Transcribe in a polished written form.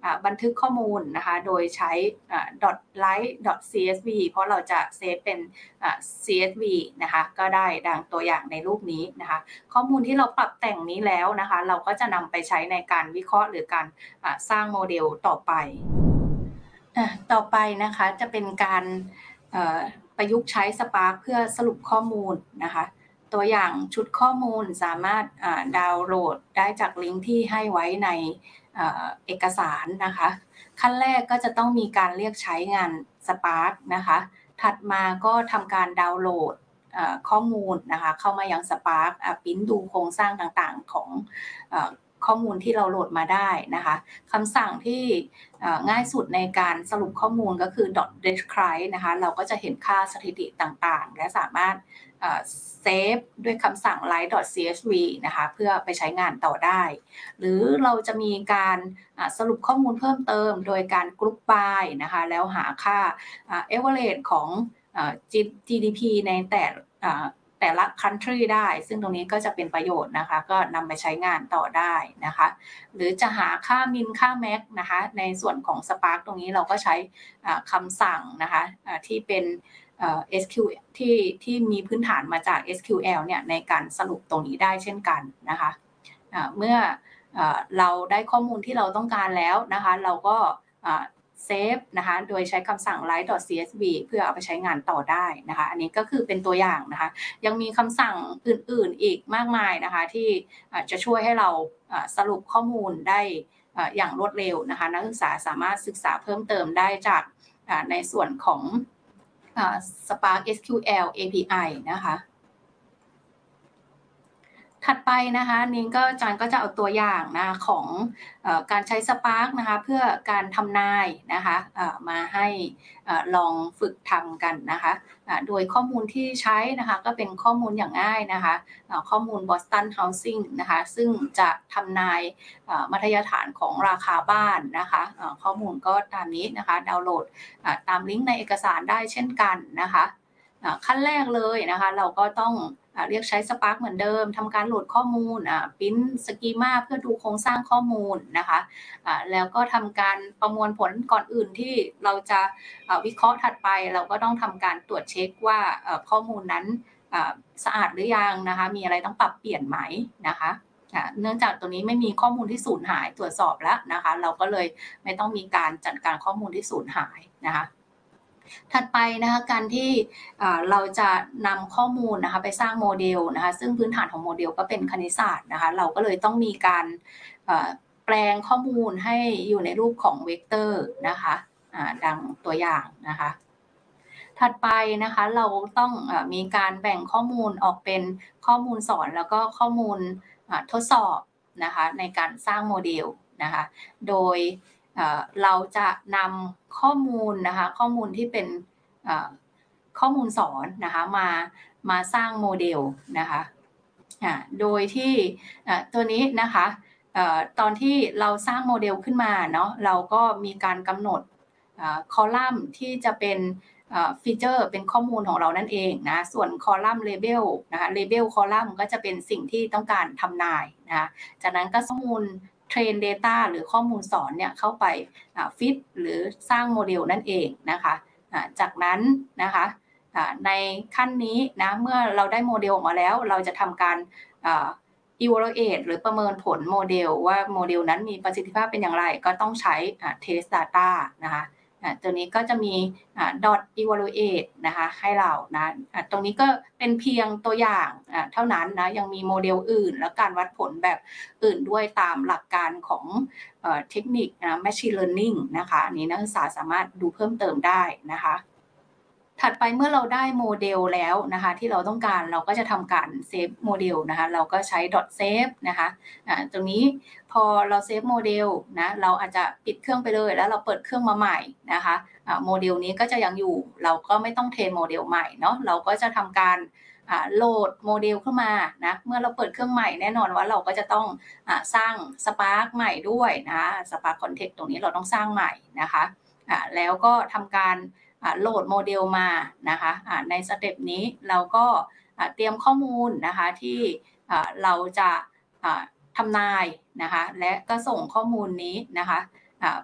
บันทึกข้อมูลนะคะโดยใช้.write.csv เพราะเราจะเซฟเป็นCSV นะคะก็ได้ดังตัวอย่างในรูปนี้นะคะข้อมูลที่เราปรับแต่งนี้แล้วนะคะเราก็จะนำไปใช้ในการวิเคราะห์หรือการสร้างโมเดลต่อไปต่อไปนะคะจะเป็นการประยุกต์ใช้ Spark เพื่อสรุปข้อมูลนะคะตัวอย่างชุดข้อมูลสามารถดาวน์โหลดได้จากลิงก์ที่ให้ไว้ในเอกสารนะคะขั้นแรกก็จะต้องมีการเรียกใช้งาน Spark นะคะถัดมาก็ทำการดาวน์โหลดข้อมูลนะคะเข้ามายัง Spark ปริ้นดูโครงสร้างต่างๆของข้อมูลที่เราโหลดมาได้นะคะคำสั่งที่ง่ายสุดในการสรุปข้อมูลก็คือ .describe นะคะเราก็จะเห็นค่าสถิติต่างๆและสามารถเซฟด้วยคำสั่ง write.csv นะคะเพื่อไปใช้งานต่อได้หรือเราจะมีการสรุปข้อมูลเพิ่มเติมโดยการ group by นะคะแล้วหาค่า average ของ GDP ในแต่ละ country ได้ซึ่งตรงนี้ก็จะเป็นประโยชน์นะคะก็นำไปใช้งานต่อได้นะคะหรือจะหาค่า min ค่า max นะคะในส่วนของ Spark ตรงนี้เราก็ใช้คำสั่งนะคะที่เป็นSQL ที่มีพื้นฐานมาจาก SQL เนี่ยในการสรุปตรงนี้ได้เช่นกันนะคะเมื่อเราได้ข้อมูลที่เราต้องการแล้วนะคะเราก็เซฟนะคะโดยใช้คำสั่ง write.csv เพื่อเอาไปใช้งานต่อได้นะคะอันนี้ก็คือเป็นตัวอย่างนะคะยังมีคำสั่งอื่นๆอีกมากมายนะคะที่จะช่วยให้เราสรุปข้อมูลได้อย่างรวดเร็วนะคะนักศึกษาสามารถศึกษาเพิ่มเติมได้จากในส่วนของSpark SQL API นะคะถัดไปนะคะนิ้งก็อาจารย์ก็จะเอาตัวอย่างนะของการใช้ Spark นะคะเพื่อการทำนายนะคะมาให้ลองฝึกทำกันนะคะโดยข้อมูลที่ใช้นะคะก็เป็นข้อมูลอย่างง่ายนะคะข้อมูล Boston Housing นะคะซึ่งจะทำนายมัธยฐานของราคาบ้านนะคะข้อมูลก็ตามนี้นะคะดาวน์โหลดตามลิงก์ในเอกสารได้เช่นกันนะคะขั้นแรกเลยนะคะเราก็ต้องเรียกใช้ Spark เหมือนเดิมทำการโหลดข้อมูลปริ้นสกีมาเพื่อดูโครงสร้างข้อมูลนะคะแล้วก็ทำการประมวลผลก่อนอื่นที่เราจะวิเคราะห์ถัดไปเราก็ต้องทำการตรวจเช็คว่าข้อมูลนั้นสะอาดหรือยังนะคะมีอะไรต้องปรับเปลี่ยนไหมนะคะเนื่องจากตัวนี้ไม่มีข้อมูลที่สูญหายตรวจสอบแล้วนะคะเราก็เลยไม่ต้องมีการจัดการข้อมูลที่สูญหายนะคะถัดไปนะคะการที่เราจะนำข้อมูลนะคะไปสร้างโมเดลนะคะซึ่งพื้นฐานของโมเดลก็เป็นคณิตศาสตร์นะคะเราก็เลยต้องมีการแปลงข้อมูลให้อยู่ในรูปของเวกเตอร์นะคะดังตัวอย่างนะคะถัดไปนะคะเราต้องมีการแบ่งข้อมูลออกเป็นข้อมูลสอนแล้วก็ข้อมูลทดสอบนะคะในการสร้างโมเดลนะคะโดยเราจะนำข้อมูลนะคะข้อมูลที่เป็นข้อมูลสอนนะคะมาสร้างโมเดลนะคะโดยที่ตัวนี้นะคะตอนที่เราสร้างโมเดลขึ้นมาเนาะเราก็มีการกำหนดคอลัมน์ที่จะเป็นฟีเจอร์เป็นข้อมูลของเรานั่นเองนะส่วนคอลัมน์เลเบลนะคะเลเบลคอลัมน์ก็จะเป็นสิ่งที่ต้องการทำนายนะคะจากนั้นก็ข้อมูลเทรน data หรือข้อมูลสอนเนี่ยเข้าไปฟิตหรือสร้างโมเดลนั่นเองนะคะจากนั้นนะคะในขั้นนี้นะเมื่อเราได้โมเดลออกมาแล้วเราจะทำการevaluate หรือประเมินผลโมเดลว่าโมเดลนั้นมีประสิทธิภาพเป็นอย่างไรก็ต้องใช้ test data นะคะตัวนี้ก็จะมีdot evaluate นะคะให้เรานะตรงนี้ก็เป็นเพียงตัวอย่างเท่านั้นนะยังมีโมเดลอื่นและการวัดผลแบบอื่นด้วยตามหลักการของเทคนิคmachine learning นะคะอันนี้นักศึกษาสามารถดูเพิ่มเติมได้นะคะถัดไปเมื่อเราได้โมเดลแล้วนะคะที่เราต้องการเราก็จะทำการเซฟโมเดลนะคะเราก็ใช้ .save นะคะตรงนี้พอเราเซฟโมเดลนะเราอาจจะปิดเครื่องไปเลยแล้วเราเปิดเครื่องมาใหม่นะคะโมเดลนี้ก็จะยังอยู่เราก็ไม่ต้องเทรนโมเดลใหม่เนาะเราก็จะทำการโหลดโมเดลขึ้นมานะเมื่อเราเปิดเครื่องใหม่แน่นอนว่าเราก็จะต้องสร้าง Spark ใหม่ด้วยนะ Spark Context ตรงนี้เราต้องสร้างใหม่นะคะแล้วก็ทำการโหลดโมเดลมานะคะในสเต็ปนี้เราก็เตรียมข้อมูลนะคะที่เราจะทำนายนะคะและก็ส่งข้อมูลนี้นะคะ